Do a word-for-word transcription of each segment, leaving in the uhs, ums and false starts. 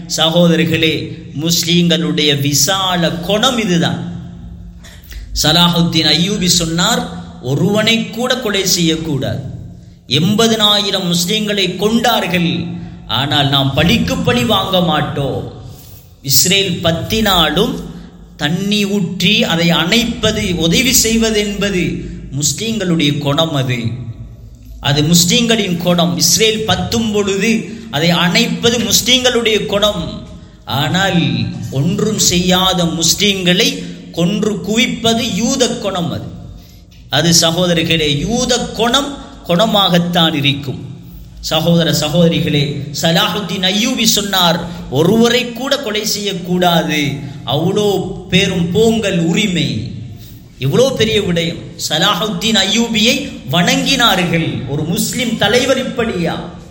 சகோதரர்களே, முஸ்லிம்களுடைய விசால குணம் இதுதான். சலாஹுத்தீன் அய்யூபி சொன்னார், ஒருவனை கூட கொலை செய்யக்கூடாது. எண்பதனாயிரம் முஸ்லிம்களை கொண்டார்கள், ஆனால் நாம் பழிக்கு பழி வாங்க மாட்டோம். இஸ்ரேல் பத்தினாலும் தண்ணி ஊற்றி அதை அணைப்பது, உதவி செய்வது என்பது முஸ்லிம்களுடைய குணம். அது அது முஸ்லிம்களின் குணம். இஸ்ரேல் பத்தும் பொழுது அதை அணைப்பது முஸ்லிம்களுடைய குணம். ஆனால் ஒன்றும் செய்யாத முஸ்லிம்களை கொன்று குவிப்பது யூத குணம். அது அது சகோதரர்களே, யூத குணம் குணமாகத்தான் இருக்கும். சகோதர சகோதரிகளே, சலாஹுத்தீன் அய்யூபி சொன்னார், ஒருவரை கூட கொலை செய்யக்கூடாது. அவ்வளோ பேரும் போங்கல் உரிமை, இவ்வளோ பெரிய விடயம். சலாஹுத்தீன் அய்யூபியை வணங்கினார்கள். ஒரு முஸ்லிம் தலைவர் இப்படியா?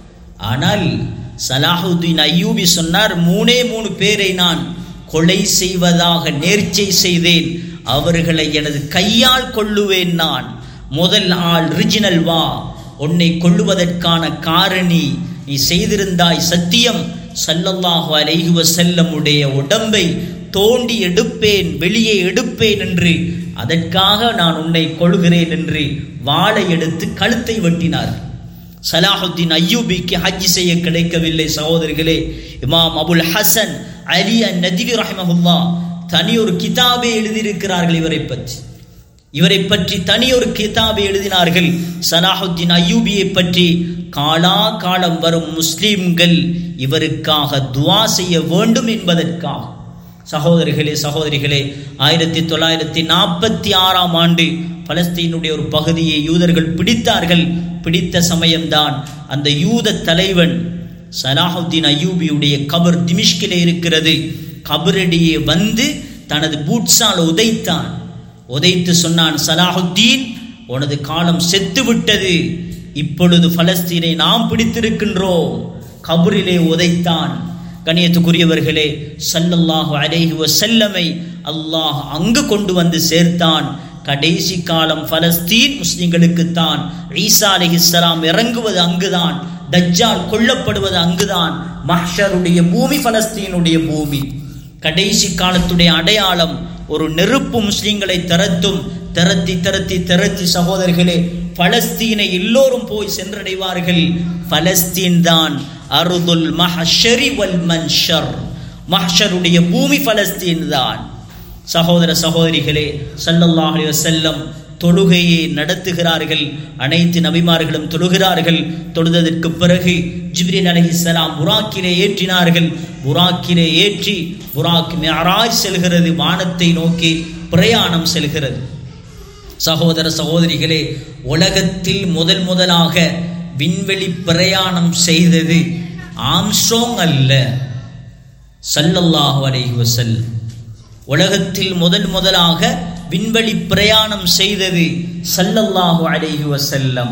ஆனால் சலாஹுத்தீன் அய்யூபி சொன்னார், மூணே மூணு பேரை நான் கொலை செய்வதாக நேர்ச்சை செய்தேன், அவர்களை எனது கையால் கொல்லுவேன். நான் முதல் ஆள் ரிஜினல் வா, உன்னை கொல்லுவதற்கான காரணி நீ செய்திருந்தாய் சத்தியம், ஸல்லல்லாஹு அலைஹி வஸல்லமுடைய உடம்பை தோண்டி எடுப்பேன், வெளியே எடுப்பேன் என்று, அதற்காக நான் உன்னை கொல்கிறேன் என்று வாளை எடுத்து கழுத்தை வெட்டினார். சலாஹுத்தீன் அய்யூபிக்கு ஹஜ் செய்ய கிடைக்கவில்லை. சகோதரர்களே, இமாம் அபுல் ஹசன் அலி அன்-நத்வி ரஹிமஹுல்லாஹ் தனி ஒரு கிதாபை எழுதியிருக்கிறார்கள். இவரை பற்றி இவரை பற்றி தனி ஒரு கிதாபை எழுதினார்கள். சலாஹுத்தீன் அய்யூபியை பற்றி காலா காலம் வரும் முஸ்லிம்கள் இவருக்காக துஆ செய்ய வேண்டும் என்பதற்காக. சகோதரர்களே சகோதரிகளே, ஆயிரத்தி தொள்ளாயிரத்தி நாற்பத்தி ஆறாம் ஆண்டு பலஸ்தீனுடைய ஒரு பகுதியை யூதர்கள் பிடித்தார்கள். பிடித்த சமயம்தான் அந்த யூத தலைவன் சலாஹுத்தீன் அய்யூபியுடைய கபர் திமிஷ்கிலே இருக்கிறது. கபரடியே வந்து தனது பூட்ஸால் உதைத்தான். உதைத்து சொன்னான், சலாஹுத்தீன், உனது காலம் செத்து விட்டது, இப்பொழுது பலஸ்தீனை நாம் பிடித்திருக்கின்றோம். கபரிலே உதைத்தான். கண்ணியத்துக்குரியவர்களே, ஸல்லல்லாஹு அலைஹி வஸல்லமை அல்லாஹ் அங்கு கொண்டு வந்து சேர்த்தான். கடைசி காலம் பலஸ்தீன் முஸ்லிம்களுக்குத்தான். ஈசா அலைஹிஸ்ஸலாம் இறங்குவது அங்குதான், தஜ்ஜால் கொல்லப்படுவது அங்குதான். மஹ்ஷருடைய பூமி பலஸ்தீனுடைய பூமி. கடைசி காலத்துடைய அடையாளம் ஒரு நெருப்பு முஸ்லிம்களை திரத்தும். திரத்தி திரத்தி திரத்தி சகோதரர்களே, பலஸ்தீனை எல்லோரும் போய் சென்றடைவார்கள். பலஸ்தீன் தான் அர்துல் மஹ்ஷரி வல் மன்ஷர், மஹ்ஷருடைய பூமி பலஸ்தீன் தான். சகோதர சகோதரிகளே, ஸல்லல்லாஹு அலைஹி வஸல்லம் தொழுகையை நடத்துகிறார்கள். அனைத்து நபிமார்களும் தொழுகிறார்கள். தொழுததற்கு பிறகு ஜிப்ரீல் அலைஹிஸ்ஸலாம் புராக்கிலே ஏற்றினார்கள். புராக்கிலே ஏற்றி புராக் மிஅராஜ் செல்கிறது, வானத்தை நோக்கி பிரயாணம் செல்கிறது. சகோதர சகோதரிகளே, உலகத்தில் முதல் முதலாக விண்வெளி பிரயாணம் செய்தது ஆம்ஸ்ட்ராங் அல்ல, ஸல்லல்லாஹு அலைஹி வஸல்லம். உலகத்தில் முதல் முதலாக விண்வெளி பிரயாணம் செய்தது ஸல்லல்லாஹு அலைஹி வஸல்லம்.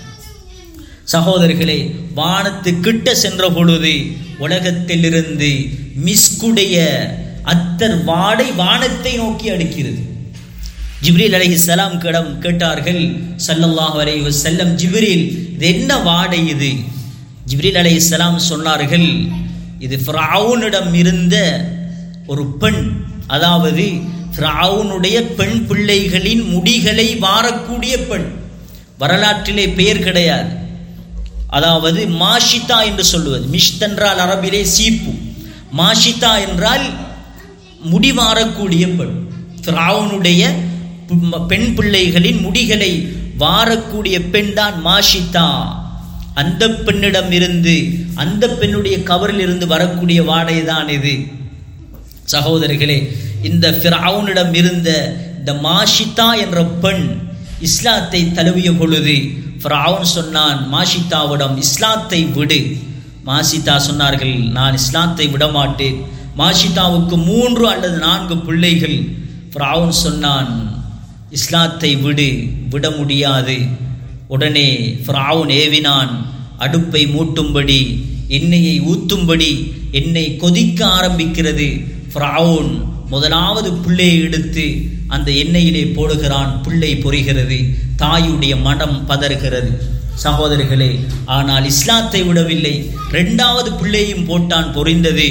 சகோதரர்களே, வானத்து கிட்ட சென்ற பொழுது உலகத்திலிருந்து மிஸ்குடைய அத்தர் வாடை வானத்தை நோக்கி அடிக்கிறது. ஜிப்ரீல் அலைஹிஸ்ஸலாம் கிடம் கேட்டார்கள் ஸல்லல்லாஹு அலைஹி வஸல்லம், ஜிப்ரீல், இது என்ன வாடை இது? ஜிப்ரீல் அலைஹிஸ்ஸலாம் சொன்னார்கள், இது ஃபிரௌனிடம் இருந்த ஒரு பெண், அதாவது ஃபிரௌனுடைய பெண் பிள்ளைகளின் முடிகளை வாரக்கூடிய பெண். வரலாற்றிலே பெயர் கிடையாது. அதாவது மாஷிதா என்று சொல்லுவது. மிஷ்த் என்றால் அரபிலே சீப்பு, மாஷிதா என்றால் முடிவாரக்கூடிய பெண். ஃபிரௌனுடைய பெண் பிள்ளைகளின் முடிகளை வாரக்கூடிய பெண் தான் மாஷிதா. அந்த பெண்ணிடம் இருந்து, அந்த பெண்ணுடைய கவரில் இருந்து வரக்கூடிய வாடை தான் இது. சகோதரர்களே, இந்த ஃபிரௌனிடம் இருந்த இந்த மாஷிதா என்ற பெண் இஸ்லாத்தை தழுவிய பொழுது ஃபிரௌன் சொன்னான் மாஷிதாவிடம், இஸ்லாத்தை விடு. மாஷிதா சொன்னார்கள், நான் இஸ்லாத்தை விட மாட்டேன். மாஷிதாவுக்கு மூன்று அல்லது நான்கு பிள்ளைகள். ஃபிரௌன் சொன்னான், இஸ்லாத்தை விடு, விட முடியாது. உடனே ஃபிரௌன் ஏவினான், அடுப்பை மூட்டும்படி, எண்ணெயை ஊத்தும்படி. எண்ணெய் கொதிக்க ஆரம்பிக்கிறது. ஃபிரௌன் முதலாவது பிள்ளையை எடுத்து அந்த எண்ணெயிலே போடுகிறான். பிள்ளை பொரிகிறது. தாயுடைய மனம் பதறுகிறது. சகோதரர்களே, ஆனால் இஸ்லாத்தை விடவில்லை. இரண்டாவது பிள்ளையும் போட்டான், பொரிந்தது.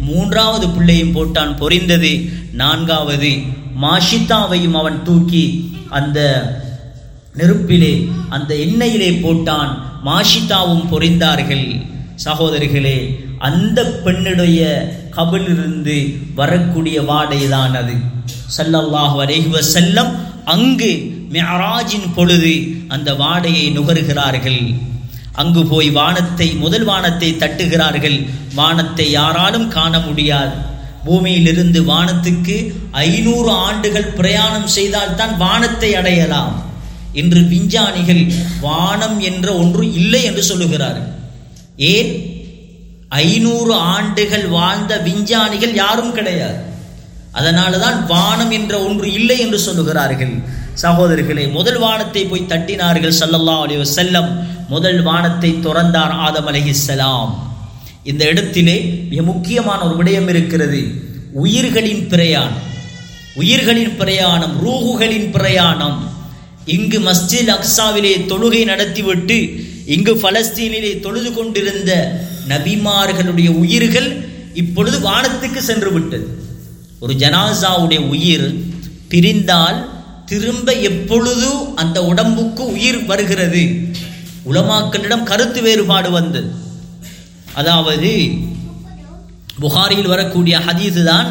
மூன்றாவது பிள்ளையும் போட்டான், பொரிந்தது. நான்காவது மாஷித்தாவையும் அவன் தூக்கி அந்த நெருப்பிலே அந்த எண்ணெயிலே போட்டான், மாஷித்தாவும் பொரிந்தார்கள். சகோதரிகளே, அந்த பெண்ணுடைய கபிலிருந்து வரக்கூடிய வாடைதான் அது. ஸல்லல்லாஹு அலைஹி வஸல்லம் அங்கு மிஅராஜின் பொழுது அந்த வாடையை நுகர்கிறார்கள். அங்கு போய் வானத்தை முதல் வானத்தை தட்டுகிறார்கள். வானத்தை யாராலும் காண முடியாது. பூமியிலிருந்து வானத்துக்கு ஐநூறு ஆண்டுகள் பிரயாணம் செய்தால்தான் வானத்தை அடையலாம். இன்று விஞ்ஞானிகள் வானம் என்ற ஒன்று இல்லை என்று சொல்லுகிறார்கள். ஏன்? ஐநூறு ஆண்டுகள் வாழ்ந்த விஞ்ஞானிகள் யாரும் கிடையாது. அதனால தான் வானம் என்ற ஒன்று இல்லை என்று சொல்லுகிறார்கள். சகோதரர்களே, முதல் வானத்தை போய் தட்டினார்கள் ஸல்லல்லாஹு அலைஹி வஸல்லம். முதல் வானத்தை துறந்தார் ஆதம் அலைஹிஸ்ஸலாம். இந்த இடத்திலே மிக முக்கியமான ஒரு விடயம் இருக்கிறது. உயிர்களின் பிரயாணம், உயிர்களின் பிரயாணம், ரூஹுகளின் பிரயாணம். இங்கு மஸ்ஜித் அக்ஸாவிலே தொழுகை நடத்திவிட்டு இங்கு பலஸ்தீனிலே தொழுது கொண்டிருந்த நபிமார்களுடைய உயிர்கள் இப்பொழுது வானத்துக்கு சென்று விட்டது. ஒரு ஜனாசாவுடைய உயிர் பிரிந்தால் திரும்ப எப்பொழுது அந்த உடம்புக்கு உயிர் வருகிறது? உலமாக்களிடம் கருத்து வேறுபாடு வந்தது. அதாவது புகாரியில் வரக்கூடிய ஹதீஸ் தான்,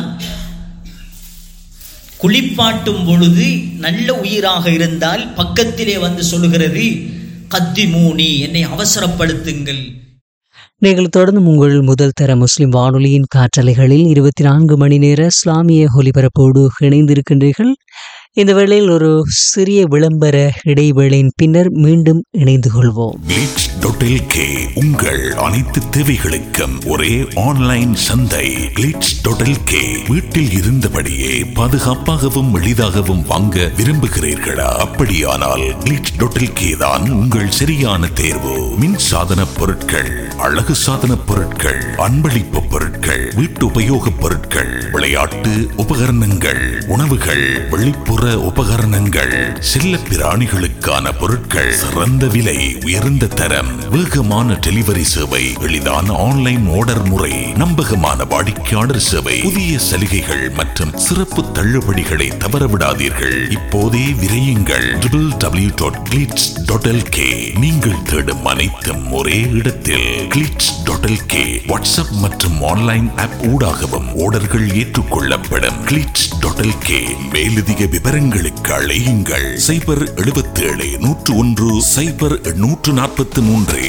குளிப்பாட்டும் பொழுது நல்ல உயிராக இருந்தால் பக்கத்திலே வந்து சொல்லுகிறது, கத்திமூனி, என்னை அவசரப்படுத்துங்கள். நீங்கள் தொடர்ந்து உங்கள் முதல் தர முஸ்லிம் வானொலியின் காற்றலைகளில் இருபத்தி நான்கு மணி நேர இஸ்லாமிய ஒலிபரப்போடு இணைந்திருக்கின்றீர்கள். இந்த வேளையில் ஒரு சிறிய விளம்பர இடைவேளையின் பின்னர் மீண்டும் இணைந்து கொள்வோம். கிளிட்ஸ் டாட் எல் கே உங்கள் அனைத்து தேவைகளுக்கும் ஒரே ஆன்லைன் சந்தை. கிளிட்ஸ் டாட் எல் கே வீட்டில் இருந்தபடியே பாதுகாப்பாகவும் எளிதாகவும் வாங்க விரும்புகிறீர்களா? அப்படியானால் கிளிட்ஸ் டாட் எல் கே தான் உங்கள் சரியான தேர்வு. மின் சாதன பொருட்கள், அழகு சாதன பொருட்கள், அன்பளிப்பு பொருட்கள், வீட்டு உபயோக பொருட்கள், விளையாட்டு உபகரணங்கள், உணவுகள், வெளிப்புற உபகரணங்கள், செல்ல பிராணிகளுக்கான பொருட்கள், சிறந்த விலை, உயர்ந்த தரம், வேகமான டெலிவரி சேவை, எளிதான ஆன்லைன் ஆர்டர் முறை, நம்பகமான வாடிக்கையாளர் சேவை, புதிய சலுகைகள் மற்றும் சிறப்பு தள்ளுபடிகளை தவறவிடாதீர்கள். இப்போதே விரையுங்கள். W W W dot glitz dot L K. நீங்கள் தேடும் அனைத்தும் ஒரே இடத்தில். Glitz dot L K WhatsApp மற்றும் ஆன்லைன் ஆப் ஊடாகவும் ஆர்டர்கள் ஏற்றுக்கொள்ளப்படும். Glitz dot L K. மேலதிக விவரங்களுக்கு அழையுங்கள் சைபர் எழுபத்தி ஏழு நூற்று ஒன்று சைபர் நூற்று நாற்பத்தி மூன்று.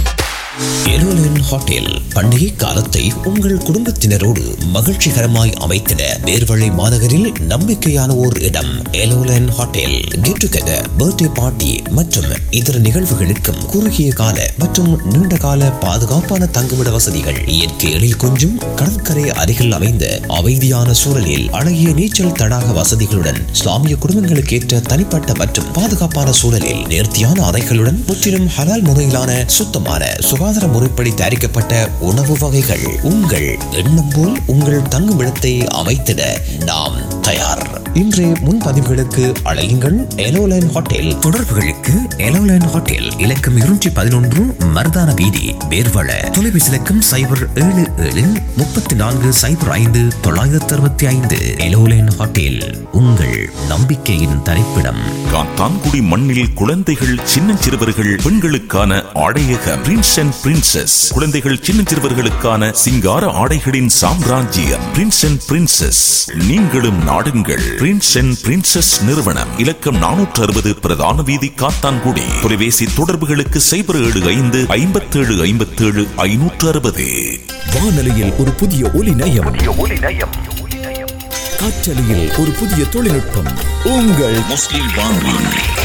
எலோலன் ஹோட்டல் பண்டிகை காலத்தை உங்கள் குடும்பத்தினரோடு மகிழ்ச்சிகரமாய் அமைத்திட நேர்வழி மாநகரில் நம்பிக்கையான ஓர் இடம். எலோலன் hotel get together, birthday party மற்றும் இதர நிகழ்வுகளுக்கும் குறுகிய கால மற்றும் நீண்ட கால பாதுகாப்பான தங்குமிட வசதிகள், இயற்கை எழில் கொஞ்சும் கடற்கரை அருகில் அமைந்த அமைதியான சூழலில் அழகிய நீச்சல் தடாக வசதிகளுடன், இஸ்லாமிய குடும்பங்களுக்கு ஏற்ற தனிப்பட்ட மற்றும் பாதுகாப்பான சூழலில் நேர்த்தியான அறைகளுடன், முற்றிலும் ஹலால் முறையிலான சுத்தமான சுகாதார முறைப்படி தயாரிக்கப்பட்ட உணவு வகைகள். உங்கள் எண்ணம் போல் உங்கள் தங்குமிடத்தை அமைத்திட நாம் தயார். இன்றைய முன்பதிவுகளுக்கு அழையுங்கள் எலோலைன் ஹோட்டல். தொடர்புகளுக்கு எலோலைன் ஹோட்டல் இலக்கம் இருநூற்றி பதினொன்று மருதான வீதி, வேர்வள. தொலைபேசி இலக்கம் சைபர் ஏழு ஏழு முப்பத்தி நான்கு சைபர் ஐந்து தொள்ளாயிரத்தி அறுபத்தி ஐந்து. எலோலைன் ஹோட்டல் உங்கள் நம்பிக்கையின் தரிப்பிடம். காத்தான்குடி மண்ணில் குழந்தைகள், சின்னஞ்சிறுவர்கள், பெண்களுக்கான ஆடையக பிரின்ஸ் அண்ட் பிரின்சஸ். குழந்தைகள், சின்னஞ்சிறுவர்களுக்கான சிங்கார ஆடைகளின் சாம்ராஜ்யம் பிரின்ஸ் அண்ட் பிரின்சஸ். நீங்களும் நாடுங்கள். பிரின்ஸ் அண்ட் பிரின்சஸ் நிறுவனம், இலக்கம் நானூற்று அறுபது பிரதான வீதி, காத்தான்குடி. தொலைபேசி தொடர்புகளுக்கு சைபர் ஏழு ஐந்து ஐம்பத்தி ஏழு ஐம்பத்தி ஏழு ஐநூற்று அறுபது. வானொலியில் ஒரு புதிய ஒலி நயம், காற்றலையில் ஒரு புதிய தொழில்நுட்பம். உங்கள் முஸ்லிம் வானொலி.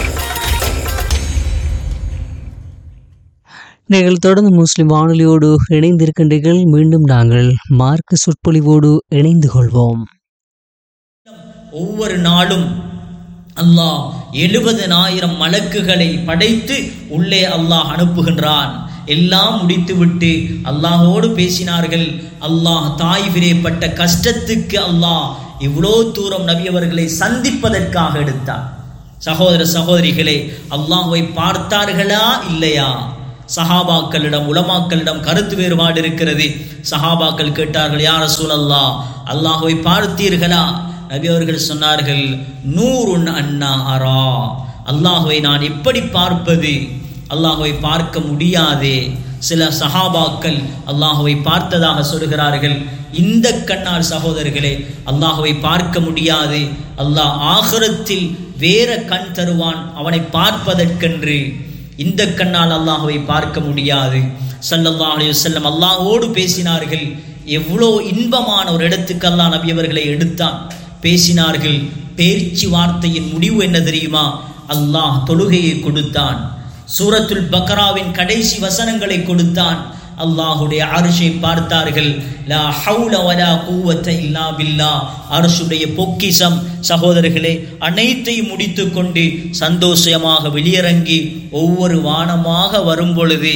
நீங்கள் தொடர்ந்து முஸ்லிம் வானொலியோடு இணைந்திருக்கின்றீர்கள். மீண்டும் நாங்கள் மார்க்க சொற்பொழிவோடு இணைந்து கொள்வோம். ஒவ்வொரு நாளும் அல்லாஹ் எழுபதனாயிரம் மலக்குகளை படைத்து உள்ளே அல்லாஹ் அனுப்புகின்றான். எல்லாம் முடித்துவிட்டு அல்லாஹோடு பேசினார்கள். அல்லாஹ் தாயிஃபிலே பட்ட கஷ்டத்துக்கு அல்லாஹ் இவ்வளோ தூரம் நபி அவர்களை சந்திப்பதற்காக எடுத்தார். சகோதர சகோதரிகளே, அல்லாஹ்வை பார்த்தார்களா இல்லையா? சஹாபாக்களிடம் உலமாக்களிடம் கருத்து வேறுபாடு இருக்கிறது. சஹாபாக்கள் கேட்டார்கள், யா ரசூலல்லாஹ், அல்லாஹ்வை பார்த்தீர்களா? நபி அவர்கள் சொன்னார்கள், நூறுன் அன்னா அரா, அல்லாஹ்வை நான் எப்படி பார்ப்பது? அல்லாஹ்வை பார்க்க முடியாதே. சில சஹாபாக்கள் அல்லாஹ்வை பார்த்ததாக சொல்கிறார்கள். இந்த கண்ணால் சகோதரர்களே அல்லாஹ்வை பார்க்க முடியாது. அல்லாஹ் ஆகிரத்தில் வேற கண் தருவான் அவனை பார்ப்பதற்கென்று. இந்த கண்ணால் அல்லாஹ்வை பார்க்க முடியாது. ஸல்லல்லாஹு அலைஹி வஸல்லம் அல்லாஹ்வோடு பேசினார்கள். எவ்வளோ இன்பமான ஒரு இடத்துக்கு அல்லாஹ் நபி அவர்களை எடுத்தான். பேசினார்கள். பேச்சு வார்த்தையின் முடிவு என்ன தெரியுமா? அல்லாஹ் தொழுகையை கொடுத்தான். சூரத்துல் பக்ராவின் கடைசி வசனங்களை கொடுத்தான். அல்லாஹுடைய அர்ஷை பார்த்தார்கள். லா ஹவுல வலா குவத்த இல்லா பில்லாஹ். அர்ஷுடைய பொக்கிஷம் சகோதரர்களே அனைத்தையும் முடித்து கொண்டு சந்தோஷமாக வெளியிறங்கி ஒவ்வொரு வானமாக வரும் பொழுது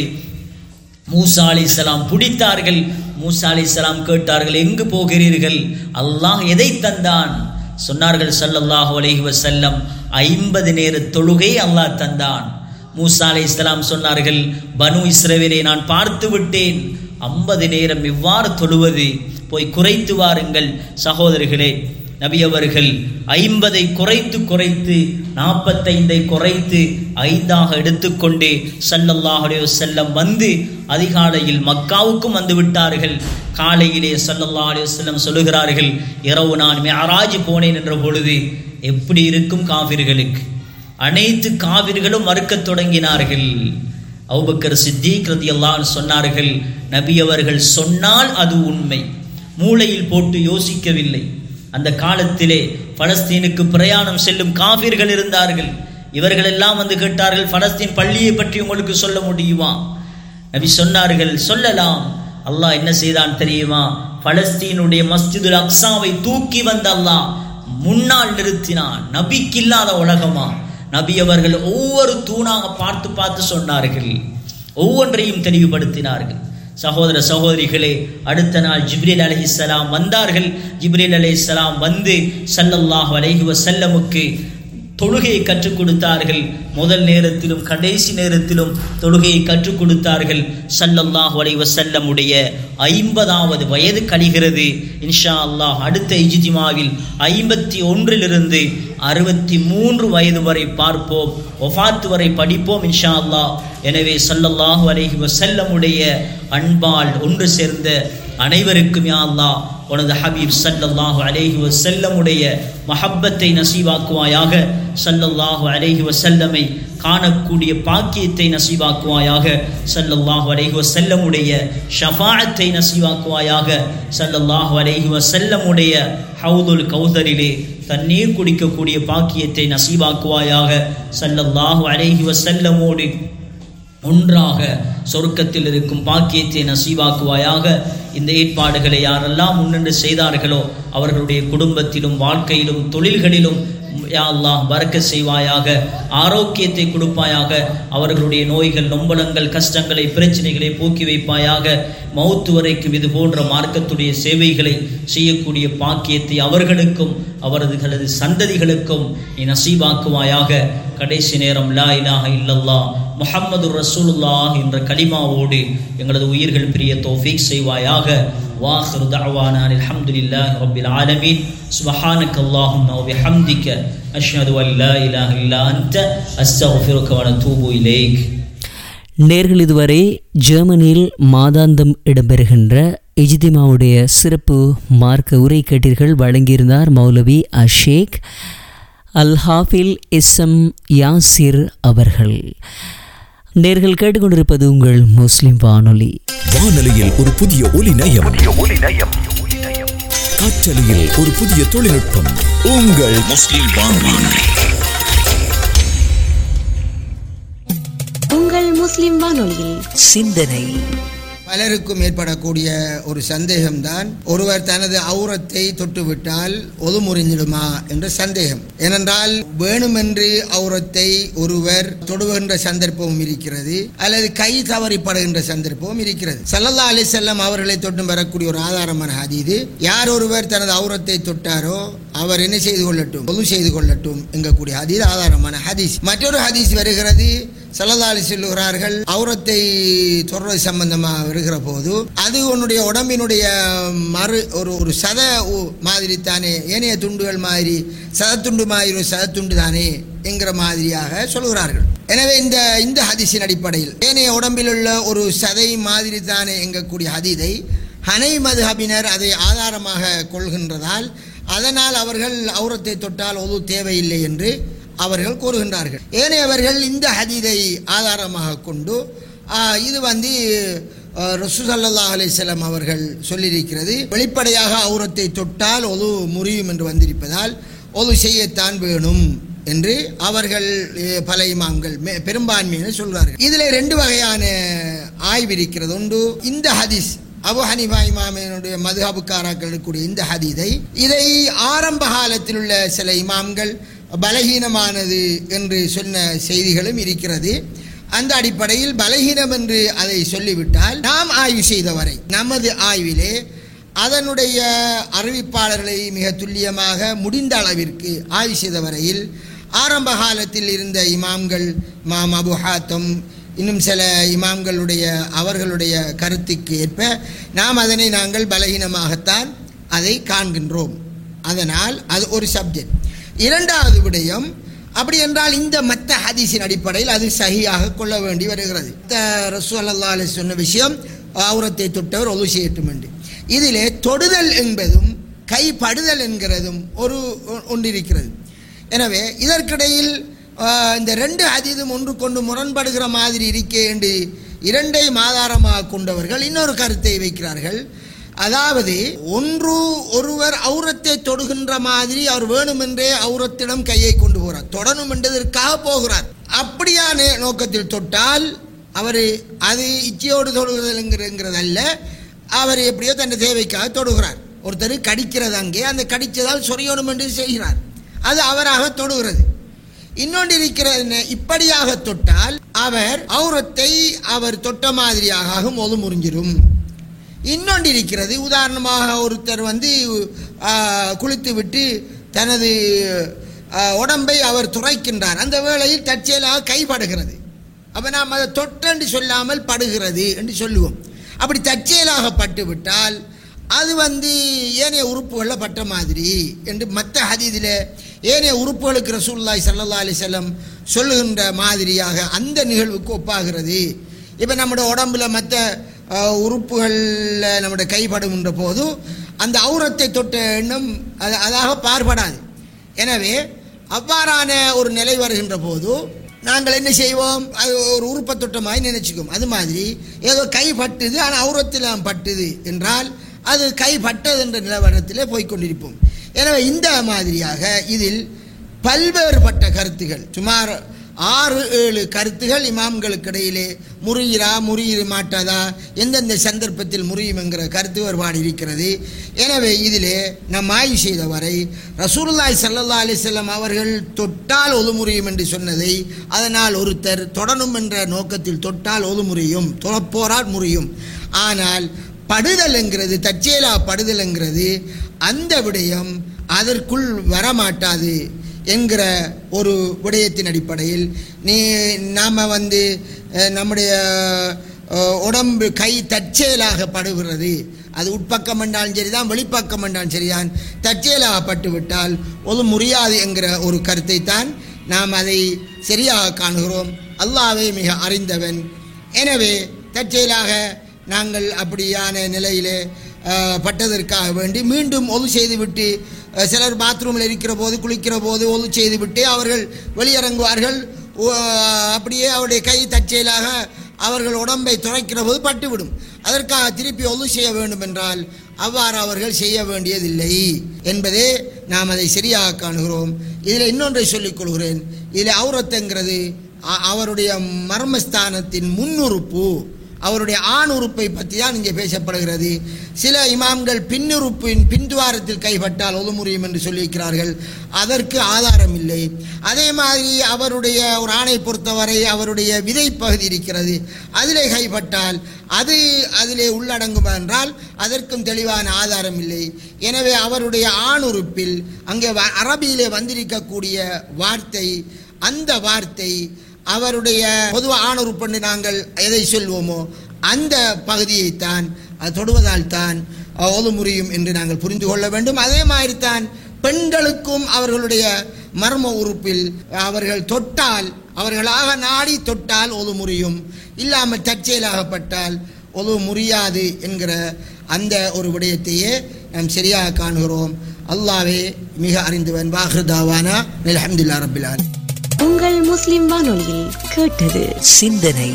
மூசா அலைஹிஸ்ஸலாம் பிடித்தார்கள். மூசா அலைஹிஸ்ஸலாம் கேட்டார்கள், எங்கு போகிறீர்கள்? அல்லாஹ் எதை தந்தான்? சொன்னார்கள் ஸல்லல்லாஹு அலைஹி வஸல்லம், ஐம்பது நேர தொழுகை அல்லாஹ் தந்தான். மூசா அலைஹிஸ்ஸலாம் சொன்னார்கள், பனு இஸ்ரவேலை நான் பார்த்து விட்டேன், ஐம்பது நேரம் எவ்வாறு தொழுவது? போய் குறைத்து வாருங்கள். சகோதரர்களே நபி அவர்கள் ஐம்பதை குறைத்து குறைத்து நாற்பத்தைந்தை குறைத்து ஐந்தாக எடுத்துக்கொண்டு ஸல்லல்லாஹு அலைஹி வஸல்லம் வந்து அதிகாலையில் மக்காவுக்கும் வந்து விட்டார்கள். காலையிலே ஸல்லல்லாஹு அலைஹி வஸல்லம் சொல்லுகிறார்கள், இரவு நான் மிஅராஜ் போனேன் என்ற பொழுது எப்படி இருக்கும் காஃபிர்களுக்கு? அனைத்து காவிர்களும் மறுக்கத் தொடங்கினார்கள். அபூபக்கர் சித்தீக் ரலியல்லாஹு அன்ஹு சொன்னார்கள், நபி அவர்கள் சொன்னால் அது உண்மை, மூளையில் போட்டு யோசிக்கவில்லை. அந்த காலத்திலே பலஸ்தீனுக்கு பிரயாணம் செல்லும் காவிர்கள் இருந்தார்கள். இவர்கள் எல்லாம் வந்து கேட்டார்கள், பலஸ்தீன் பள்ளியை பற்றி உங்களுக்கு சொல்ல முடியுமா? நபி சொன்னார்கள், சொல்லலாம். அல்லாஹ் என்ன செய்தான் தெரியுமா? பலஸ்தீனுடைய மஸ்ஜிதுல் அக்ஸாவை தூக்கி வந்த அல்லாஹ் முன்னால் நிறுத்தினான். நபிக்கு இல்லாத உலகமா? நபி அவர்கள் ஒவ்வொரு தூணாக பார்த்து பார்த்து சொன்னார்கள், ஒவ்வொன்றையும் தெளிவுபடுத்தினார்கள். சகோதர சகோதரிகளே, அடுத்த நாள் ஜிப்ரீல் அலைஹிஸ்ஸலாம் வந்தார்கள். ஜிப்ரீல் அலைஹிஸ்ஸலாம் வந்து ஸல்லல்லாஹு அலைஹி வஸல்லமுக்கு தொழுகையை கற்றுக் கொடுத்தார்கள். முதல் நேரத்திலும் கடைசி நேரத்திலும் தொழுகையை கற்றுக் கொடுத்தார்கள். ஸல்லல்லாஹு அலைஹி வஸல்லமுடைய ஐம்பதாவது வயது கழிகிறது. இன்ஷா அல்லாஹ் அடுத்த இஜ்திமாவில் ஐம்பத்தி ஒன்றிலிருந்து அறுபத்தி மூன்று வயது வரை பார்ப்போம், வஃபாத் வரை படிப்போம் இன்ஷா அல்லாஹ். எனவே ஸல்லல்லாஹு அலைஹி வஸல்லமுடைய அன்பால் ஒன்று சேர்ந்த அனைவருக்கும் யா அல்லாஹ் உனது ஹபீப் ஸல்லல்லாஹு அலைஹி வஸல்லமுடைய மஹப்பத்தை நசீபாக்குவாயாக. ஸல்லல்லாஹு அலைஹி வஸல்லமை காணக்கூடிய பாக்கியத்தை நசீபாக்குவாயாக. ஸல்லல்லாஹு அலைஹி வஸல்லமுடைய ஷஃபாஅத்தை நசீபாக்குவாயாக. ஸல்லல்லாஹு அலைஹி வஸல்லமுடைய ஹவுதுல் கௌதரிலே தண்ணீர் குடிக்கக்கூடிய பாக்கியத்தை நசீபாக்குவாயாக. ஸல்லல்லாஹு அலைஹி வஸல்லமோடு ஒன்றாக சொர்க்கத்தில் இருக்கும் பாக்கியத்தை நசீபாக்குவாயாக. இந்த ஏற்பாடுகளை யாரெல்லாம் முன்னின்று செய்தார்களோ அவர்களுடைய குடும்பத்திலும் வாழ்க்கையிலும் தொழில்களிலும் யா அல்லாஹ் பரக்கத் செய்வாயாக, ஆரோக்கியத்தை கொடுப்பாயாக. அவர்களுடைய நோய்கள் நொம்பலங்கள் கஷ்டங்களை பிரச்சனைகளை போக்கி வைப்பாயாக. மௌத்து வரைக்கும் இது போன்ற மார்க்கத்துடைய சேவைகளை செய்யக்கூடிய பாக்கியத்தை அவர்களுக்கும் அவரது சந்ததிகளுக்கும் நீ நசீபாக்குவாயாக. கடைசி நேரம் லா இலாஹ இல்லல்லாஹ் முஹம்மது ரசூலுல்லாஹ் என்ற கலிமாவோடு எங்களது உயிர்கள் பிரிய தௌஃபீக் செய்வாயாக. வாஹிரு தஅவானா அல்ஹம்துலில்லாஹி ரப்பில் ஆலமீன். சுப்ஹானக அல்லாஹும்ம வ பிஹம்திக அஷ்ஹது அன் லா இலாஹ இல்லா அன்த அஸ்தக்ஃபிருக வ அத்தூபு இலைக். நேர்கள் இதுவரை ஜெர்மனியில் மாதாந்தம் இடம்பெறுகின்ற இஜ்திமாவுடைய சிறப்பு மார்க்க உரை கேட்டீர்கள். வழங்கியிருந்தார் மௌலவி அஷேக் அல் ஹாஃபில் இஸ்ஸம் யாசிர் அவர்கள். நேர்கள் கேட்டுக்கொண்டிருப்பது உங்கள் முஸ்லிம் வானொலி. வானொலியில் ஒரு புதிய ஒலி நயம், காற்றலையில் ஒரு புதிய தொழில்நுட்பம். உங்கள் முஸ்லிம் வானொலி. உங்கள் முஸ்லிம் வானொலியில் சிந்தனை. பலருக்கும் ஏற்படக்கூடிய ஒரு சந்தேகம்தான், ஒருவர் தனது அவுரத்தை தொட்டுவிட்டால் ஒது முறிஞ்சிடுமா என்ற சந்தேகம். ஏனென்றால் வேணுமென்று அவுரத்தை ஒருவர் தொடுகின்ற சந்தர்ப்பமும் இருக்கிறது, அல்லது கை தவறிப்படுகின்ற சந்தர்ப்பமும் இருக்கிறது. ஸல்லல்லாஹு அலைஹி வஸல்லம் அவர்களை தொட்டும் வரக்கூடிய ஒரு ஆதாரமான ஹதீஸ், யார் ஒருவர் தனது அவுரத்தை தொட்டாரோ அவர் என்ன செய்து கொள்ளட்டும், ஒது செய்து கொள்ளட்டும் என்கக்கூடிய ஹதீஸ் ஆதாரமான ஹதீஸ். மற்றொரு ஹதீஸ் வருகிறது, ஸல்லல்லாஹு அலைஹி சொல்லுகிறார்கள், அவுரத்தை தொடர்றது சம்பந்தமாக வருகிற போது அது உன்னுடைய உடம்பினுடைய மறு ஒரு ஒரு சத மாதிரி தானே, ஏனைய துண்டுகள் மாதிரி சதத்துண்டு மாதிரி ஒரு சதத்துண்டு தானே என்கிற மாதிரியாக சொல்கிறார்கள். எனவே இந்த இந்த ஹதீஸின் அடிப்படையில் ஏனைய உடம்பில் உள்ள ஒரு சதை மாதிரி தானே எங்கக்கூடிய ஹதீதை ஹனை மதுஹபினர் அதை ஆதாரமாக கொள்கின்றதால் அதனால் அவர்கள் அவுரத்தை தொட்டால் ஒது தேவையில்லை என்று அவர்கள் கூறுகின்றார்கள். ஏனையவர்கள் இந்த ஹதீதை ஆதாரமாக கொண்டு இது வந்து ரசூல் ஸல்லல்லாஹு அலைஹி வஸல்லம் அவர்கள் சொல்லியிருக்கிறது, வெளிப்படையாக அவுரத்தை தொட்டால் ஒது முறியும் என்று வந்திருப்பதால் ஒது செய்யத்தான் வேணும் என்று அவர்கள் பல இமாம்கள் பெரும்பான்மையினர் சொல்வார்கள். இதில் ரெண்டு வகையான ஆய்வு இருக்கிறது. ஒன்று, இந்த ஹதீஸ் அபு ஹனீஃபா இமாமினுடைய மதுஹபுக்காராக்கள் இருக்கக்கூடிய இந்த ஹதீதை இதை ஆரம்ப காலத்தில் உள்ள சில இமாம்கள் பலகீனமானது என்று சொன்ன செய்திகளும் இருக்கிறது. அந்த அடிப்படையில் பலகீனம் என்று அதை சொல்லிவிட்டால் நாம் ஆய்வு செய்தவரை நமது ஆய்விலே அதனுடைய அறிவிப்பாளர்களை மிக துல்லியமாக முடிந்த அளவிற்கு ஆய்வு செய்த வரையில் ஆரம்ப காலத்தில் இருந்த இமாம்கள் இமாம் அபு ஹாத்தம் இன்னும் சில இமாம்களுடைய அவர்களுடைய கருத்துக்கு ஏற்ப நாம் அதனை நாங்கள் பலகீனமாகத்தான் அதை காண்கின்றோம். அதனால் அது ஒரு சப்ஜெக்ட். இரண்டாவது விடயம், அப்படி என்றால் இந்த மத்த ஹதீஸின் அடிப்படையில் அது சஹீஹாக கொள்ள வேண்டி வருகிறது. ரசூல் ஸல்லல்லாஹு அலைஹி சொன்ன விஷயம் அவுரத்தை தொட்டவர் ஒது செய்யட்டும் என்று. இதிலே தொடுதல் என்பதும் கைப்படுதல் என்கிறதும் ஒரு ஒன்றிருக்கிறது. எனவே இதற்கிடையில் இந்த ரெண்டு ஹதீஸும் ஒன்று கொண்டு முரண்படுகிற மாதிரி இருக்கே என்று இரண்டையும் ஆதாரமாக கொண்டவர்கள் இன்னொரு கருத்தை வைக்கிறார்கள். அதாவது ஒன்று, ஒருவர் அவுரத்தை தொடுகின்ற மாதிரி அவர் வேணுமென்றே அவுரத்திடம் கையை கொண்டு போகிறார், தொடணும் என்றதற்காக போகிறார். அப்படியான நோக்கத்தில் தொட்டால் அவர் அது இச்சையோடு தொடுகிறதுங்கிறதல்ல, அவர் எப்படியோ தன் தேவைக்காக தொடுகிறார். ஒருத்தர் கடிக்கிறது, அங்கே அந்த கடித்ததால் சொரியணும் என்று செய்கிறார், அது அவராக தொடுகிறது. இன்னொன்று இருக்கிறது, இப்படியாக தொட்டால் அவர் அவுரத்தை அவர் தொட்ட மாதிரியாக ஒது முறிஞ்சிடும். இன்னொன்று இருக்கிறது, உதாரணமாக ஒருத்தர் வந்து குளித்து விட்டு தனது உடம்பை அவர் துரைக்கின்றார், அந்த வேளையில் தற்செயலாக கைப்படுகிறது. அப்போ நாம் அதை தொட்டென்று சொல்லாமல் படுகிறது என்று சொல்லுவோம். அப்படி தற்செயலாக பட்டு விட்டால் அது வந்து ஏனைய உறுப்புகளில் பட்ட மாதிரி என்று மற்ற ஹதீஸில் ஏனைய உறுப்புகளுக்கு ரசூலுல்லாஹி ஸல்லல்லாஹு அலைஹி வஸல்லம் சொல்லுகின்ற மாதிரியாக அந்த நிகழ்வுக்கு ஒப்பாகிறது. இப்போ நம்முடைய உடம்புல மற்ற உறுப்புகளில் நம்முடைய கைப்படுகின்ற போது அந்த அவுரத்தை தொட்ட எண்ணம் அது அதாக பார்படாது. எனவே அவ்வாறான ஒரு நிலை வருகின்ற போது நாங்கள் என்ன செய்வோம், அது ஒரு உறுப்பை தொட்ட மாதிரி நினைச்சுக்குவோம். அது மாதிரி ஏதோ கை பட்டுது ஆனால் அவுரத்தில் பட்டுது என்றால் அது கை பட்டது என்ற நிலவரத்திலே போய்கொண்டிருப்போம். எனவே இந்த மாதிரியாக இதில் பல்வேறுபட்ட கருத்துகள், சுமார் ஆறு ஏழு கருத்துகள் இமாம்களுக்கு இடையிலே முறியிறா முறியிற மாட்டாதா, எந்தெந்த சந்தர்ப்பத்தில் முறியும் என்கிற கருத்து வேறுபாடு இருக்கிறது. எனவே இதிலே நாம் ஆய்வு செய்த வரை ரசூலுல்லாஹி ஸல்லல்லாஹு அலைஹி வஸல்லம் அவர்கள் தொட்டால் ஒது முறியும் என்று சொன்னதை, அதனால் ஒருத்தர் தொடணும் என்ற நோக்கத்தில் தொட்டால் ஒது முறியும், தொழப்போரால் முறியும். ஆனால் படுதல் என்கிறது, தற்செயலா படுதல் என்கிறது, அந்த விடயம் அதற்குள் வரமாட்டாது என்கிற ஒரு விடயத்தின் அடிப்படையில் நீ நாம் வந்து நம்முடைய உடம்பு கை தற்செயலாக படுகிறது, அது உட்பக்கம் என்றாலும் சரிதான் வெளிப்பக்கம் என்றாலும் சரிதான், தற்செயலாக பட்டுவிட்டால் ஒரு முடியாது என்கிற ஒரு கருத்தை தான் நாம் அதை சரியாக காணுகிறோம். அல்லாஹ்வே மிக அறிந்தவன். எனவே தற்செயலாக நாங்கள் அப்படியான நிலையிலே பட்டதற்காக வேண்டி மீண்டும் ஒது செய்துவிட்டு, சிலர் பாத்ரூமில் இருக்கிற போது குளிக்கிற போது ஒது செய்துவிட்டு அவர்கள் வெளியிறங்குவார்கள், அப்படியே அவருடைய கை தற்செயலாக அவர்கள் உடம்பை துளைக்கிற போது பட்டுவிடும். அதற்காக திருப்பி ஒது செய்ய வேண்டும் என்றால் அவ்வாறு அவர்கள் செய்ய வேண்டியதில்லை என்பதே நாம் அதை சரியாக காணுகிறோம். இதில் இன்னொன்றை சொல்லிக் கொள்கிறேன். இதில் அவுரத்துங்கிறது அவருடைய மர்மஸ்தானத்தின் முன்னுறுப்பு, அவருடைய ஆண் உறுப்பை பற்றி தான் இங்கே பேசப்படுகிறது. சில இமாம்கள் பின்னுறுப்பின் பின்துவாரத்தில் கைப்பட்டால் ஒது முறியும் என்று சொல்லியிருக்கிறார்கள். அதற்கு ஆதாரம் இல்லை. அதே மாதிரி அவருடைய ஒரு ஆணை பொறுத்தவரை அவருடைய விதை பகுதி இருக்கிறது, அதிலே கைப்பட்டால் அது அதிலே உள்ளடங்கும் என்றால் அதற்கும் தெளிவான ஆதாரம் இல்லை. எனவே அவருடைய ஆண் உறுப்பில் அங்கே அரபியிலே வந்திருக்கக்கூடிய வார்த்தை, அந்த வார்த்தை அவருடைய பொதுவாக ஆணொரு பெண்ணு நாங்கள் எதை சொல்வோமோ அந்த பகுதியைத்தான் அது தொடுவதால் தான் ஓது முறியும் என்று நாங்கள் புரிந்து கொள்ள வேண்டும். அதே மாதிரி தான் பெண்களுக்கும் அவர்களுடைய மர்ம உறுப்பில் அவர்கள் தொட்டால், அவர்களாக நாடி தொட்டால் ஓது முறியும், இல்லாமல் தற்செயலாகப்பட்டால் ஓது முறியாது என்கிற அந்த ஒரு விடயத்தையே நாம் சரியாக காணுகிறோம். அல்லாஹ்வே மிக அறிந்தவன். வாஹ்ருதாவானா அல்ஹம்துலில்லாஹி ரப்பில் ஆலமீன். உங்கள் முஸ்லிம் வானொலியில் கேட்டது சிந்தனை.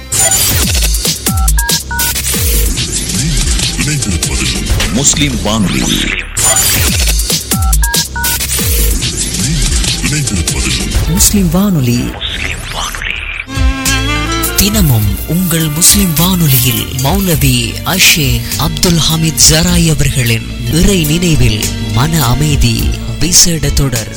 முஸ்லிம் வானொலி முஸ்லிம் வானொலி தினமும் உங்கள் முஸ்லிம் வானொலியில் மௌலவி அஷேக் அப்துல் ஹமீத் ஜராய் அவர்களின் இறை நினைவில் மன அமைதி விசேட தொடர்.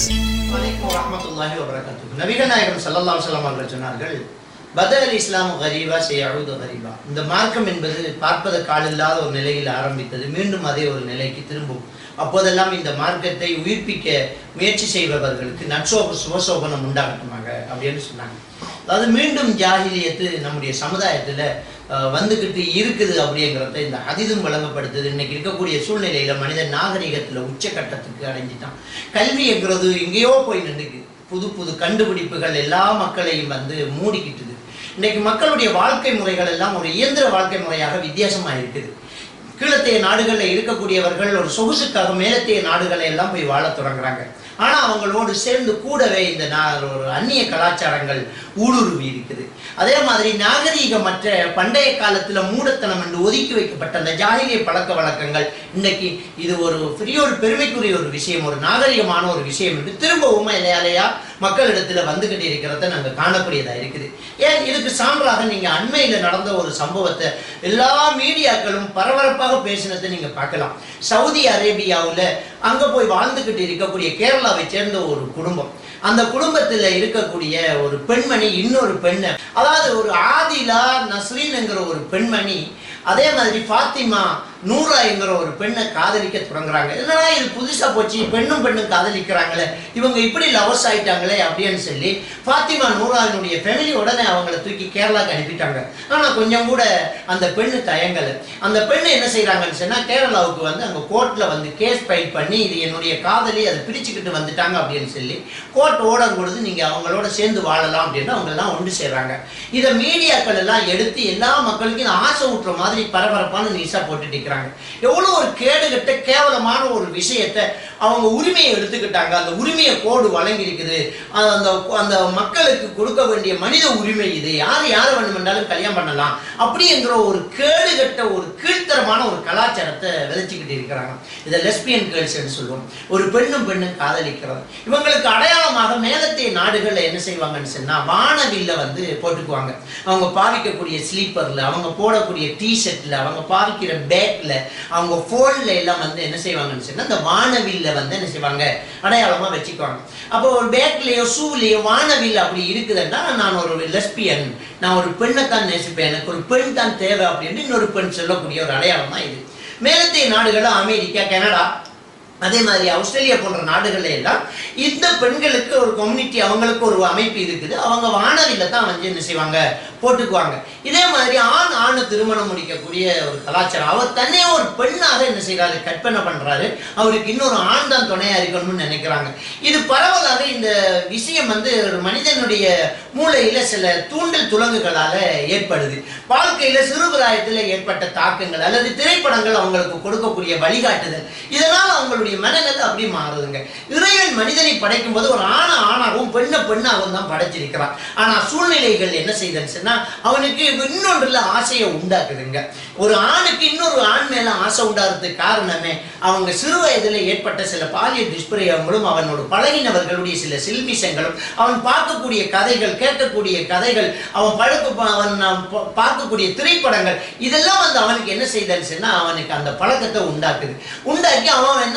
நபிகள் நாயகம் ஸல்லல்லாஹு அலைஹி வஸல்லம் அவர்கள் சொன்னார்கள், பதல் இஸ்லாம் கரீபா செய்யஊது கரீபா. இந்த மார்க்கம் என்பது பார்ப்பதற்கு ஆளில்லாத ஒரு நிலையில் ஆரம்பித்தது, மீண்டும் அதே ஒரு நிலைக்கு திரும்பும். அப்போதெல்லாம் இந்த மார்க்கத்தை உயிர்ப்பிக்க முயற்சி செய்பவர்களுக்கு நற்சோப சுபசோபனம் உண்டாகட்டுமாக அப்படின்னு சொன்னாங்க. அதாவது மீண்டும் ஜாஹிலியத்து நம்முடைய சமுதாயத்தில் வந்துக்கிட்டு இருக்குது அப்படிங்கிறத இந்த ஹதீஸும் வழங்கப்படுத்துது. இன்னைக்கு இருக்கக்கூடிய சூழ்நிலையில் மனிதன் நாகரிகத்தில் உச்சக்கட்டத்துக்கு அடைஞ்சிட்டான். கல்விங்கிறது எங்கேயோ போய் நின்றுக்கு. புது புது கண்டுபிடிப்புகள் எல்லா மக்களையும் வந்து மூடிக்கிட்டுது. இன்னைக்கு மக்களுடைய வாழ்க்கை முறைகள் எல்லாம் ஒரு இயந்திர வாழ்க்கை முறையாக வித்தியாசமாக இருக்குது. கீழத்தைய நாடுகளில் இருக்கக்கூடியவர்கள் ஒரு சொகுசுக்காக மேலத்தைய நாடுகளை எல்லாம் போய் வாழ தொடங்குறாங்க. ஆனால் அவங்களோடு சேர்ந்து கூடவே இந்த ஒரு அந்நிய கலாச்சாரங்கள் ஊடுருவி இருக்குது. அதே மாதிரி நாகரீகமற்ற பண்டைய காலத்தில் மூடத்தனம் என்று ஒதுக்கி வைக்கப்பட்ட அந்த ஜாகிலிய பழக்க வழக்கங்கள் இன்னைக்கு இது ஒரு பெரிய ஒரு பெருமைக்குரிய ஒரு விஷயம், ஒரு நாகரிகமான ஒரு விஷயம் என்று திரும்பவும் இலையாலையா மக்களிடத்தில் வந்துகிட்டு இருக்கிறத நாங்கள் காணக்கூடியதாக இருக்குது. ஏன் இதுக்கு சான்றாக நீங்கள் அண்மையில் நடந்த ஒரு சம்பவத்தை எல்லா மீடியாக்களும் பரபரப்பாக பேசினதை நீங்கள் பார்க்கலாம். சவுதி அரேபியாவில் அங்கே போய் வாழ்ந்துக்கிட்டு இருக்கக்கூடிய கேரளாவை சேர்ந்த ஒரு குடும்பம், அந்த குடும்பத்தில் இருக்கக்கூடிய ஒரு பெண்மணி இன்னொரு பெண்ணை, அதாவது ஒரு ஆதிலா நஸ்ரீன் என்கிற ஒரு பெண்மணி, அதே மாதிரி ஃபாத்திமா நூரா என்கிற ஒரு பெண்ணை காதலிக்க தொடங்குறாங்க. என்னன்னா இது புதுசாக போச்சு, பெண்ணும் பெண்ணும் காதலிக்கிறாங்களே, இவங்க இப்படி லவர்ஸ் ஆயிட்டாங்களே அப்படின்னு சொல்லி ஃபாத்திமா நூராவினுடைய ஃபேமிலி உடனே அவங்கள தூக்கி கேரளாவுக்கு அனுப்பிட்டாங்க. ஆனால் கொஞ்சம் கூட அந்த பெண்ணு தயங்கலை. அந்த பெண்ணு என்ன செய்கிறாங்கன்னு சொன்னால் கேரளாவுக்கு வந்து அங்கே கோர்ட்டில் வந்து கேஸ் ஃபைல் பண்ணி இது என்னுடைய காதலி அதை பிரிச்சுக்கிட்டு வந்துட்டாங்க அப்படின்னு சொல்லி கோர்ட் ஓர்டர் கொடுத்து நீங்கள் அவங்களோட சேர்ந்து வாழலாம் அப்படின்னு அவங்கெல்லாம் ஒன்று செய்கிறாங்க. இதை மீடியாக்கள் எல்லாம் எடுத்து எல்லா மக்களுக்கும் இந்த ஆசை ஊட்டுற மாதிரி பரபரப்பான நியூஸா போட்டுட்டு இருக்கிறாங்க. எவ்வளவு ஒரு கேடுகட்ட கேவலமான ஒரு விஷயத்தை அவங்க உரிமையை எடுத்துக்கிட்டாங்க. அந்த உரிமையை கோடு வழங்கி இருக்குது. அந்த அந்த மக்களுக்கு கொடுக்க வேண்டிய மனித உரிமை இது, யார் யார் வேணுமென்றாலும் கல்யாணம் பண்ணலாம் அப்படிங்கிற ஒரு கேடுகட்ட ஒரு கீழ்த்தரமான ஒரு கலாச்சாரத்தை விதைச்சிக்கிட்டு இருக்கிறாங்க. இதை லெஸ்பியன் கேர்ள்ஸ் என்று சொல்லுவோம். ஒரு பெண்ணும் பெண்ணும் காதலிக்கிறது. இவங்களுக்கு அடையாளமாக மேலத்தைய நாடுகளில் என்ன செய்வாங்கன்னு சொன்னா வானவில்ல வந்து போட்டுக்குவாங்க. அவங்க பாவிக்கக்கூடிய ஸ்லீப்பர்ல, அவங்க போடக்கூடிய டிஷர்ட்ல, அவங்க பாவிக்கிற பேக்ல, அவங்க போன்ல எல்லாம் வந்து என்ன செய்வாங்கன்னு சொன்னா இந்த வானவில்ல வந்து என்ன செய்வாங்க அடையாளமா வச்சுக்குவாங்க. அப்போ ஒரு பேக்லயோ ஷூலயோ வானவில் அப்படி இருக்குதுன்னா நான் ஒரு லெஸ்பியன், நான் ஒரு பெண்ணை தான் நேசிப்பேன், எனக்கு ஒரு பெண் தான் தேவை அப்படின்னு இன்னொரு பெண் சொல்லக்கூடிய ஒரு அடையாளம் தான் இது. மேலத்தைய நாடுகள் அமெரிக்கா, கனடா, அதே மாதிரி ஆஸ்திரேலியா போன்ற நாடுகள்ல எல்லாம் இந்த பெண்களுக்கு ஒரு கம்யூனிட்டி, அவங்களுக்கு ஒரு அமைப்பு இருக்குது. அவங்க வானவில்ல தான் வந்து என்ன செய்வாங்க போட்டுக்குவாங்க. இதே மாதிரி ஆண் ஆண் திருமணம் முடிக்கக்கூடிய ஒரு கலாச்சாரம். அவர் தன்னையே ஒரு பெண்ணாக என்ன செய்யறாரு, கற்பனை பண்றாரு. அவருக்கு இன்னொரு ஆண் தான் துணையா இருக்கணும்னு நினைக்கிறாங்க. இது பரவலாக இந்த விஷயம் வந்து ஒரு மனிதனுடைய மூளையில சில தூண்டல் துலங்குகளால ஏற்படுது. வாழ்க்கையில சிறுபிராயத்தில் ஏற்பட்ட தாக்கங்கள் அல்லது திரைப்படங்கள் அவங்களுக்கு கொடுக்கக்கூடிய வழிகாட்டுதல், இதனால் அவங்களுடைய மனநிலை அப்படி மாறுதுங்க. இறைவன் மனிதனை படைக்கும் போது ஒரு ஆணை ஆணாகவும் பெண்ணை பெண்ணாகவும் தான் படைச்சிருக்கிறான். ஆனா சூழ்நிலைகள் என்ன செய்யுதுன்னு சொன்னா அவனுக்கு இன்னொன்றுல ஆசையை உண்டாக்குதுங்க. ஒரு ஆணுக்கு இன்னொரு ஆண் மேல ஆசை உண்டாகிறதுக்கு காரணமே அவங்க சிறு வயதுல ஏற்பட்ட சில பாலியல் துஷ்பிரயோகங்களும் அவனோட பழகினவர்களுடைய சில சில்மிஷங்களும், அவன் பார்க்கக்கூடிய கதைகள், கேட்கக்கூடிய கதைகள், அவன் பழக்க அவன் பார்க்கக்கூடிய திரைப்படங்கள், இதெல்லாம் வந்து அவனுக்கு என்ன செய்தன்னு சொன்னா அவனுக்கு அந்த பழக்கத்தை உண்டாக்குது. உண்டாக்கி அவன் என்ன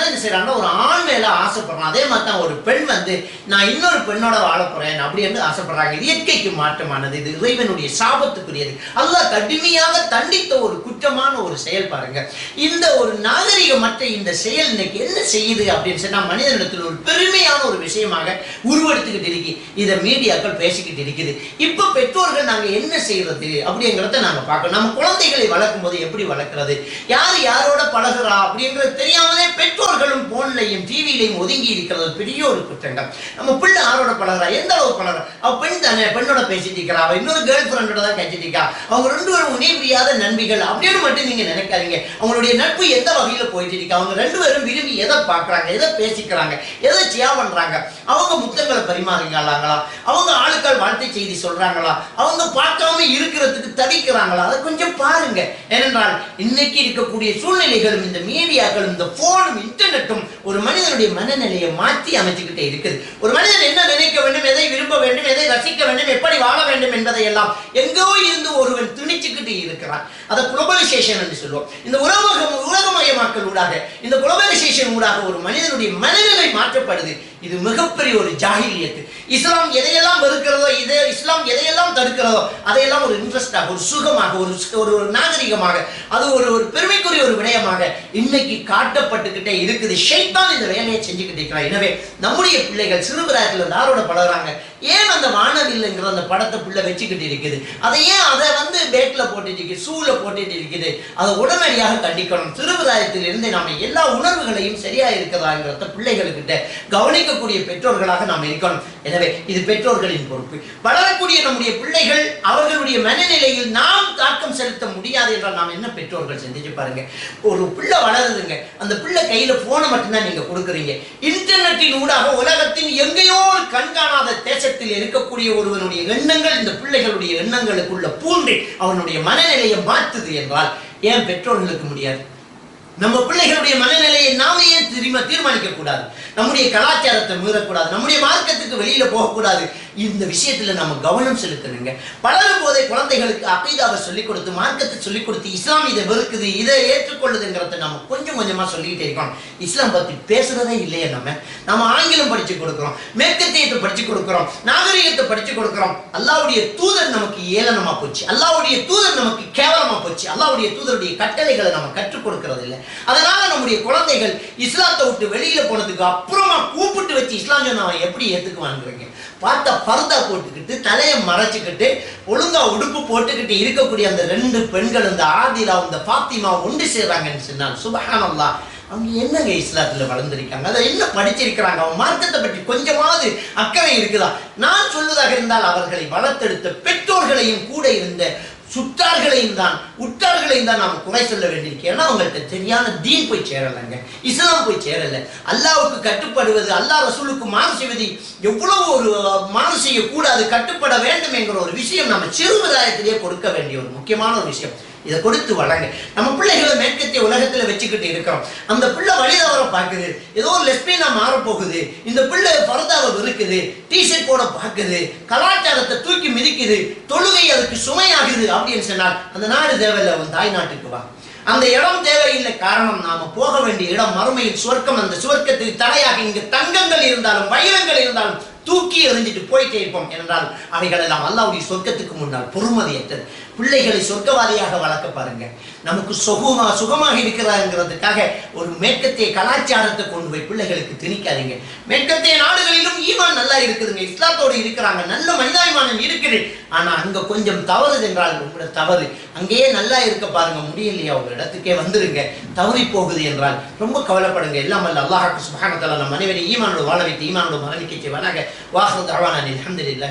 என்ன செய்யறாங்கன்னா ஒரு ஆண் மேல ஆசைப்படுறான். அதே மாதிரி தான் ஒரு பெண் வந்து நான் இன்னொரு பெண்ணோட வாழ போறேன் அப்படின்னு ஆசைப்படுறாங்க. இது இயற்கைக்கு மாற்றமானது, இது இறைவனுடைய சாபத்துக்குரியது. அல்லாஹ் கடுமையாக தண்டித்த ஒரு குற்றமான ஒரு செயல். பாருங்க, இந்த ஒரு நாகரிகமற்ற இந்த செயல் இன்னைக்கு என்ன செய்யுது அப்படின்னு சொன்னா மனிதனிடத்தில் ஒரு பெருமையான ஒரு விஷயமாக உருவெடுத்துக்கிட்டு இருக்கு. இதை மீடியாக்கள் பேசிக்கிட்டு இருக்குது. இப்ப பெற்றோர்கள் நாங்க என்ன செய்யறது அப்படிங்கிறத நாங்க பார்க்கணும். நம்ம குழந்தைகளை வளர்க்கும் போது எப்படி வளர்க்கிறது, யார் யாரோட பழகுறா அப்படிங்கிறது தெரியாமலே பெற்றோர்களும் போன்லையும் டிவிலையும் ஒதுங்கி இருக்கிறது பெரிய ஒரு குற்றங்கள். நம்ம பிள்ளை யாரோட பழகுறா, எந்த அளவு பழகுறா, அவ பெண் தானே, பெண்ணோட பேசிட்டு இருக்கிறா, அவ இன்னொரு கேர்ள் ஃப்ரெண்டோட தான் பேசிட்டு இருக்கா, அவங்க ரெண்டு பேரும் இணைபிரியாத நண்பிகள் அப்படின்னு மட்டும் நீங்க நினைக்காதீங்க. அவங்களுடைய நட்பு எந்த வகையில போயிட்டு இருக்கு, அவங்க ரெண்டு பேரும் விரும்பி எதை பார்க்கறாங்க, எதை பேசிக்கிறாங்க, எதை சியா பண்றாங்க, அவங்க முத்தங்களை பரிமாறுகிறாங்களா, அவங்க ஆளுக்கள் வாழ்க்கை செய்தி சொல்றாங்களா, அவங்க பார்க்காம இருக்கிறதுக்கு தவிக்கிறாங்களா, அதை கொஞ்சம் பாருங்க. ஏனென்றால் இன்னைக்கு இருக்கக்கூடிய சூழ்நிலைகளும் இந்த மீடியாக்களும் இந்த போனும் இன்டர்நெட்டும் ஒரு மனிதனுடைய மனநிலையை மாற்றி அமைச்சுக்கிட்டே இருக்குது. ஒரு மனிதன் என்ன நினைக்க வேண்டும், எதை விரும்ப வேண்டும், எதை ரசிக்க வேண்டும், எப்படி வாழ வேண்டும் என்பதை எல்லாம் எங்கோ இருந்து ஒருவன் திணிச்சுக்கிட்டு இருக்கிறான். அதை குளோபலைசேஷன் என்று சொல்லுவோம். இந்த உலகம் உலகமயமாக்கல் ஊடாக, இந்த குளோபலைசேஷன் ஊடாக ஒரு மனிதனுடைய மனநிலை மாற்றப்படுது. இது மிகப்பெரிய ஒரு ஜாஹிலியத்து. இஸ்லாம் எதையெல்லாம் வெறுக்கிறதோ, இது இஸ்லாம் எதையெல்லாம் தடுக்கிறதோ அதையெல்லாம் ஒரு இன்ட்ரெஸ்டாக, ஒரு சுகமாக, ஒரு ஒரு நாகரிகமாக, அது ஒரு ஒரு பெருமைக்குரிய ஒரு விடயமாக இன்னைக்கு காட்டப்பட்டுக்கிட்டே இருக்குது. ஷைத்தான் இந்த வேலையை செஞ்சுக்கிட்டு இருக்கிறான். எனவே நம்முடைய பிள்ளைகள் சிறுபிராயத்தில் யாரோட பழகுறாங்க, ஏன் அந்த வானவில்லைங்கிற அந்த படத்தை பிள்ளை வச்சுக்கிட்டு இருக்குது, அதை ஏன் அதை வந்து பேட்ல போட்டுட்டு இருக்குது, சூழ போட்டுட்டு இருக்குது, அதை உடனடியாக கண்டிக்கணும். சிறுபிராயத்தில் இருந்து நாம எல்லா உணர்வுகளையும் சரியா இருக்கிறதாங்கிறத பிள்ளைகளுக்கிட்ட கவனிக்கக்கூடிய பெற்றோர்களாக நாம் இருக்கணும். எனவே இது பெற்றோர்களின் பொறுப்பு. வளரக்கூடிய நம்முடைய பிள்ளைகள் அவர்களுடைய மனநிலையில் நாம் தாக்கம் செலுத்த முடியாது என்றால் நாம் என்ன பெற்றோர்கள் சிந்திச்சு பாருங்க. ஒரு பிள்ளை வளருதுங்க, அந்த பிள்ளை கையில போனை மட்டும்தான் நீங்க கொடுக்குறீங்க. இன்டர்நெட்டின் ஊடாக உலகத்தின் எங்கேயோ கண்காணாத தேசத்தில் இருக்கக்கூடிய ஒருவனுடைய எண்ணங்கள் இந்த பிள்ளைகளுடைய எண்ணங்களுக்குள்ள பூண்டு அவனுடைய மனநிலையை மாற்றுது என்றால் ஏன் பெற்றோர்களுக்கு முடியாது? நம்ம பிள்ளைகளுடைய மனநிலையை நாம ஏன் திரும்ப தீர்மானிக்க கூடாது? நம்முடைய கலாச்சாரத்தை மீறக்கூடாது, நம்முடைய மார்க்கத்துக்கு வெளியில போகக்கூடாது. இந்த விஷயத்துல நம்ம கவனம் செலுத்தணுங்க. பலரும் போதே குழந்தைகளுக்கு அகீதாவை சொல்லிக் கொடுத்து, மார்க்கத்தை சொல்லிக் கொடுத்து, இஸ்லாம் இதை வெறுக்குது, இதை ஏற்றுக்கொள்ளுதுங்கிறத நம்ம கொஞ்சம் கொஞ்சமா சொல்லிக்கிட்டே இருக்கோம். இஸ்லாம் பத்தி பேசுறதே இல்லையே. நம்ம நம்ம ஆங்கிலம் படிச்சு கொடுக்கிறோம், மேற்கத்தியத்தை படிச்சு கொடுக்கிறோம், நாகரிகத்தை படிச்சு கொடுக்கிறோம். அல்லாஹ்வுடைய தூதர் நமக்கு ஏளனமா போச்சு, அல்லாஹ்வுடைய தூதர் நமக்கு கேவலமா போச்சு, அல்லாஹ்வுடைய தூதருடைய கட்டளைகளை நம்ம கற்றுக் கொடுக்கறது இல்லை. அதனால நம்முடைய குழந்தைகள் இஸ்லாத்தை விட்டு வெளியில போனதுக்கு அப்புறமா கூப்பிட்டு வச்சு இஸ்லாம் சொன்ன அவன் எப்படி ஏத்துக்குவாங்கிறீங்க? பார்த்தா பர்தா போட்டுக்கிட்டு தலையை மறைச்சுக்கிட்டு ஒழுங்கா உடுப்பு போட்டுக்கிட்டு இருக்கக்கூடிய அந்த ரெண்டு பெண்கள், இந்த ஆதிலா இந்த பாத்திமா ஒன்று செய்றாங்கன்னு சொன்னால் சுப்ஹானல்லாஹ், அவங்க என்னங்க இஸ்லாத்துல வளர்ந்துருக்காங்க, அதை என்ன படிச்சிருக்கிறாங்க, அவங்க மார்க்கத்தை பற்றி கொஞ்சமாவது அக்கறை இருக்குதா? நான் சொல்வதாக இருந்தால் அவர்களை வளர்த்தெடுத்த பெற்றோர்களையும் கூட இருந்த சுற்றார்களையும் தான் உற்றார்களையும் தான் நாம் குறை சொல்ல வேண்டியிருக்கு. ஏன்னா அவங்கள்ட்ட சரியான தீன் போய் சேரலைங்க, இஸ்லாம் போய் சேரல. அல்லாஹ்வுக்கு கட்டுப்படுவது, அல்லாஹ் ரசூலுக்கு மாறு செய்வது எவ்வளவு ஒரு மாறு செய்யக்கூடாது, கட்டுப்பட வேண்டும் என்கிற ஒரு விஷயம் நம்ம சிறுபிராயத்திலேயே கொடுக்க வேண்டிய ஒரு முக்கியமான ஒரு விஷயம். இதை கொடுத்து வளங்க. நம்ம பிள்ளைகளை மேற்கத்திய உலகத்துல வச்சுக்கிட்டு இருக்கிறோம். அந்த பிள்ளை வழிதவரை பார்க்குது, ஏதோ ஒரு லெஸ்பியனா மாறப்போகுது, இந்த பிள்ளை பரதாவை வெறுக்குது, டிஷர்ட் போட பார்க்குது, கலாச்சாரத்தை தூக்கி மிதிக்குது, தொழுகை அதுக்கு சுமையாகுது அப்படின்னு சொன்னால் அந்த நாடு தேவையில்லை, அவன் தாய் நாட்டுக்கு வா. அந்த இடம் தேவையில்லை. காரணம், நாம போக வேண்டிய இடம் மறுமையில் சுவர்க்கம். அந்த சுவர்க்கத்துக்கு தடையாக இங்கு தங்கங்கள் இருந்தாலும் வைரங்கள் இருந்தாலும் தூக்கி எறிஞ்சிட்டு போயிட்டே இருப்போம். என்றால் அவைகள் எல்லாம் அல்லாஹ்வுடைய சொர்க்கத்துக்கு முன்னால் பொறுமதியற்றது. பிள்ளைகளை சொர்க்கவாதியாக வளர்க்க பாருங்க. நமக்கு சுகமா சுகமாக இருக்கிறாங்கிறதுக்காக ஒரு மேற்கத்திய கலாச்சாரத்தை கொண்டு போய் பிள்ளைகளுக்கு திணிக்காதீங்க. மேற்கத்திய நாடுகளிலும் ஈமான் நல்லா இருக்குதுங்க, இஸ்லாத்தோடு இருக்கிறாங்க, நல்ல மனிதாபிமானம் இருக்குது. ஆனா அங்க கொஞ்சம் தவறுது என்றால் உங்களோட தவறு. அங்கேயே நல்லா இருக்க பாருங்க, முடியலையா உங்க இடத்துக்கே வந்துருங்க. தவறி போகுது என்றால் ரொம்ப கவலைப்படுங்க. எல்லாம் அல்ல அல்லாஹ் சுப்ஹானஹு வ தஆலா நம் அனைவரையும் ஈமானோடு வாழ வைத்து ஈமானோடு மரணிக்க செய்வானாக. வாஹிரு தஅவானா அல்ஹம்துலில்லாஹ்.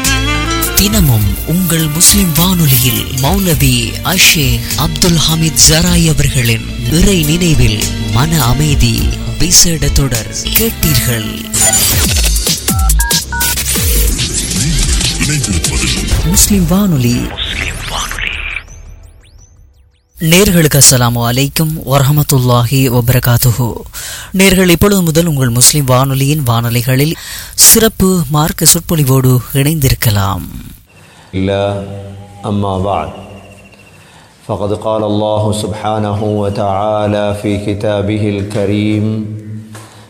தினமும் உங்கள் முஸ்லிம் வானொலியில் மௌலவி அஷேக் அப்துல் ஹமீத் ஜராய் அவர்களின் இறை நினைவில் மன அமைதி விசேட தொடர் கேட்டீர்கள். முஸ்லிம் வானொலி. நேர்களுக்கு அஸ்ஸலாமு அலைக்கும் வரஹ்மத்துல்லாஹி வபரகாத்துஹு. நேர்கள் இப்பொழுது முதல் உங்கள் முஸ்லிம் வானொலியின் வானொலிகளில் சிறப்பு மார்க்க சொற்பொழிவோடு இணைந்திருக்கலாம். أما بعد فقد قال الله سبحانه وتعالى في كتابه الكريم